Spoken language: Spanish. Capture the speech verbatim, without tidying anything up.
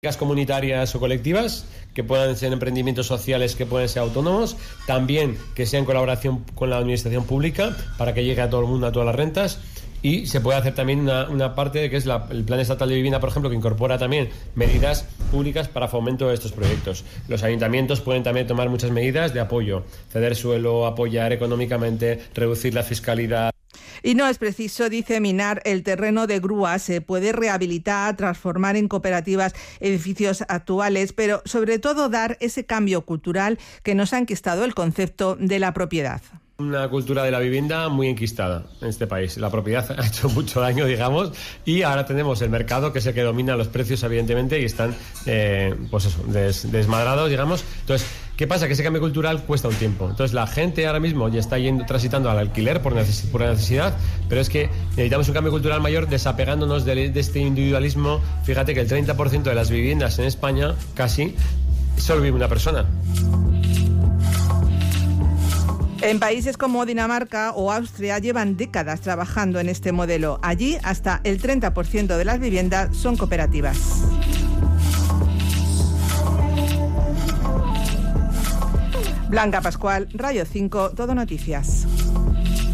comunitarias o colectivas, que puedan ser emprendimientos sociales, que puedan ser autónomos, también que sea en colaboración con la administración pública para que llegue a todo el mundo, a todas las rentas. Y se puede hacer también una, una parte de que es la, el Plan Estatal de Vivienda, por ejemplo, que incorpora también medidas públicas para fomento de estos proyectos. Los ayuntamientos pueden también tomar muchas medidas de apoyo, ceder suelo, apoyar económicamente, reducir la fiscalidad. Y no es preciso, dice, minar el terreno de grúas. Se puede rehabilitar, transformar en cooperativas edificios actuales, pero sobre todo dar ese cambio cultural que nos ha enquistado el concepto de la propiedad. Una cultura de la vivienda muy enquistada en este país. La propiedad ha hecho mucho daño, digamos, y ahora tenemos el mercado, que es el que domina los precios, evidentemente, y están eh, pues eso, des, desmadrados, digamos. Entonces, ¿qué pasa? Que ese cambio cultural cuesta un tiempo. Entonces, la gente ahora mismo ya está yendo, transitando al alquiler por, neces- por necesidad, pero es que necesitamos un cambio cultural mayor, desapegándonos de, de este individualismo. Fíjate que el treinta por ciento de las viviendas en España, casi, solo vive una persona. En países como Dinamarca o Austria llevan décadas trabajando en este modelo. Allí hasta el treinta por ciento de las viviendas son cooperativas. Blanca Pascual, Radio cinco, Todo Noticias.